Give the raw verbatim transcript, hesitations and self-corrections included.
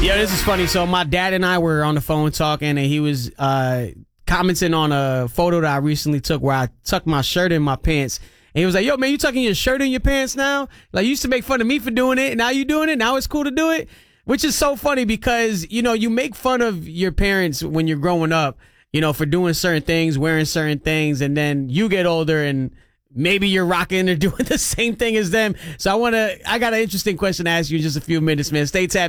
Yeah, this is funny. So my dad and I were on the phone talking, and he was uh, commenting on a photo that I recently took where I tucked my shirt in my pants. And he was like, yo, man, you tucking your shirt in your pants now? Like, you used to make fun of me for doing it, and now you doing it? Now it's cool to do it? Which is so funny because, you know, you make fun of your parents when you're growing up, you know, for doing certain things, wearing certain things, and then you get older and maybe you're rocking or doing the same thing as them. So I want to, I got an interesting question to ask you in just a few minutes, man. Stay tapped.